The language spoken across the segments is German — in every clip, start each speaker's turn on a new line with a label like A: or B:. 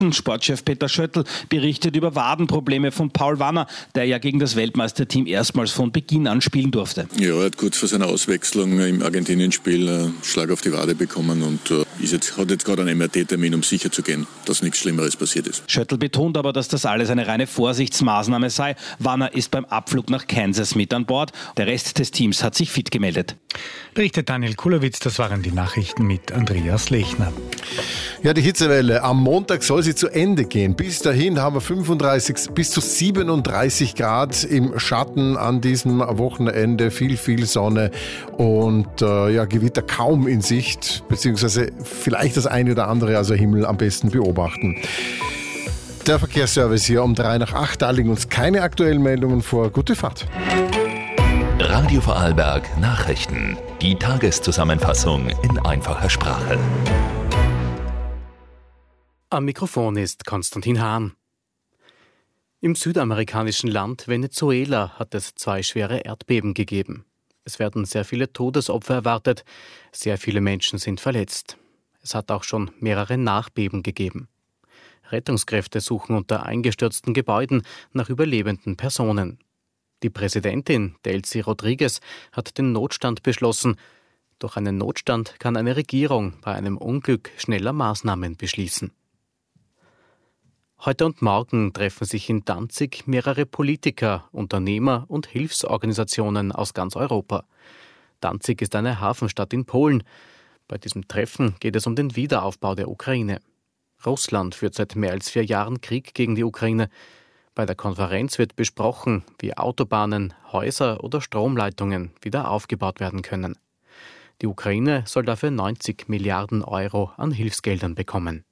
A: Sportchef Peter Schöttl berichtet über Wadenprobleme von Paul Wanner, der ja gegen das Weltmeisterteam erstmals von Beginn an spielen durfte.
B: Ja, er hat kurz vor seiner Auswechslung im Argentinien-Spiel einen Schlag auf die Wade bekommen und hat jetzt gerade einen MRT-Termin, um sicher zu gehen, dass nichts Schlimmeres passiert ist.
A: Schöttl betont aber, dass das alles eine reine Vorsichtsmaßnahme sei. Wanner ist beim Abflug nach Kansas mit an Bord. Der Rest des Teams hat sich fit gemeldet.
C: Berichtet Daniel Kulowitz, das waren die Nachrichten mit Andreas Lechner.
D: Ja, die Hitzewelle. Am Montag soll sie zu Ende gehen. Bis dahin haben wir 35 bis zu 37 Grad im Schatten an diesem Wochenende. Viel Sonne und Gewitter kaum in Sicht, beziehungsweise vielleicht das eine oder andere, also Himmel am besten beobachten. Der Verkehrsservice hier um 7:55. Da liegen uns keine aktuellen Meldungen vor. Gute Fahrt.
E: Radio Vorarlberg Nachrichten. Die Tageszusammenfassung in einfacher Sprache.
F: Am Mikrofon ist Konstantin Hahn. Im südamerikanischen Land Venezuela hat es 2 schwere Erdbeben gegeben. Es werden sehr viele Todesopfer erwartet, sehr viele Menschen sind verletzt. Es hat auch schon mehrere Nachbeben gegeben. Rettungskräfte suchen unter eingestürzten Gebäuden nach überlebenden Personen. Die Präsidentin Delcy Rodriguez hat den Notstand beschlossen. Durch einen Notstand kann eine Regierung bei einem Unglück schneller Maßnahmen beschließen. Heute und morgen treffen sich in Danzig mehrere Politiker, Unternehmer und Hilfsorganisationen aus ganz Europa. Danzig ist eine Hafenstadt in Polen. Bei diesem Treffen geht es um den Wiederaufbau der Ukraine. Russland führt seit mehr als 4 Jahren Krieg gegen die Ukraine. Bei der Konferenz wird besprochen, wie Autobahnen, Häuser oder Stromleitungen wieder aufgebaut werden können. Die Ukraine soll dafür 90 Milliarden Euro an Hilfsgeldern bekommen.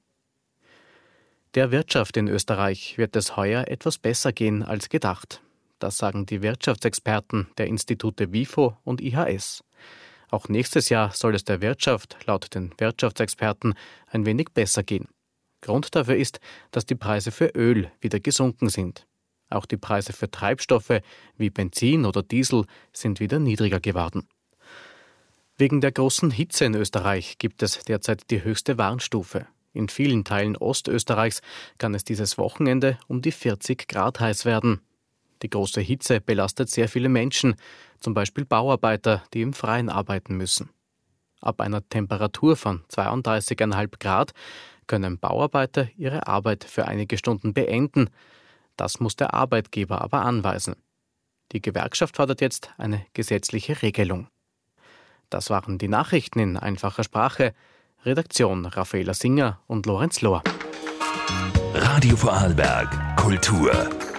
F: Der Wirtschaft in Österreich wird es heuer etwas besser gehen als gedacht. Das sagen die Wirtschaftsexperten der Institute WIFO und IHS. Auch nächstes Jahr soll es der Wirtschaft laut den Wirtschaftsexperten ein wenig besser gehen. Grund dafür ist, dass die Preise für Öl wieder gesunken sind. Auch die Preise für Treibstoffe wie Benzin oder Diesel sind wieder niedriger geworden. Wegen der großen Hitze in Österreich gibt es derzeit die höchste Warnstufe. In vielen Teilen Ostösterreichs kann es dieses Wochenende um die 40 Grad heiß werden. Die große Hitze belastet sehr viele Menschen, zum Beispiel Bauarbeiter, die im Freien arbeiten müssen. Ab einer Temperatur von 32,5 Grad können Bauarbeiter ihre Arbeit für einige Stunden beenden. Das muss der Arbeitgeber aber anweisen. Die Gewerkschaft fordert jetzt eine gesetzliche Regelung. Das waren die Nachrichten in einfacher Sprache. Redaktion Raffaela Singer und Lorenz Lohr.
E: Radio Vorarlberg Kultur.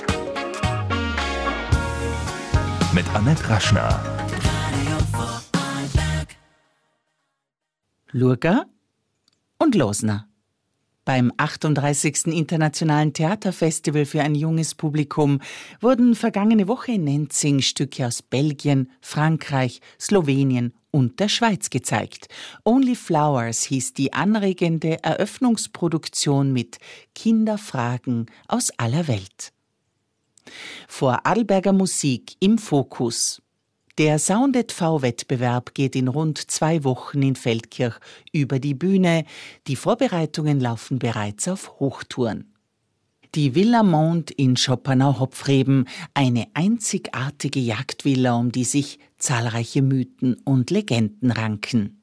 E: Mit Annette Raschner.
G: Lurga und Losner. Beim 38. Internationalen Theaterfestival für ein junges Publikum wurden vergangene Woche in Nenzing Stücke aus Belgien, Frankreich, Slowenien und der Schweiz gezeigt. Only Flowers hieß die anregende Eröffnungsproduktion mit Kinderfragen aus aller Welt. Vorarlberger Musik im Fokus. Der Sound@V-Wettbewerb geht in rund 2 Wochen in Feldkirch über die Bühne. Die Vorbereitungen laufen bereits auf Hochtouren. Die Villa Mond in Schopenau-Hopfreben, eine einzigartige Jagdvilla, um die sich zahlreiche Mythen und Legenden ranken.